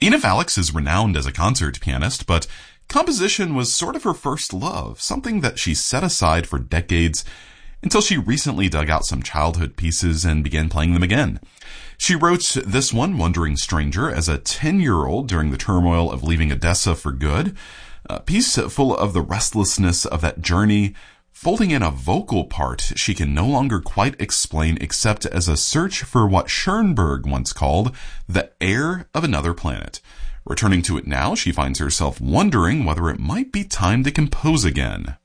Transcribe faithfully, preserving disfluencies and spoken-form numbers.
Enif Alex is renowned as a concert pianist, but composition was sort of her first love, something that she set aside for decades until she recently dug out some childhood pieces and began playing them again. She wrote this one, Wandering Stranger, as a ten-year-old during the turmoil of leaving Odessa for good, a piece full of the restlessness of that journey, folding in a vocal part she can no longer quite explain except as a search for what Schoenberg once called the air of another planet. Returning to it now, she finds herself wondering whether it might be time to compose again.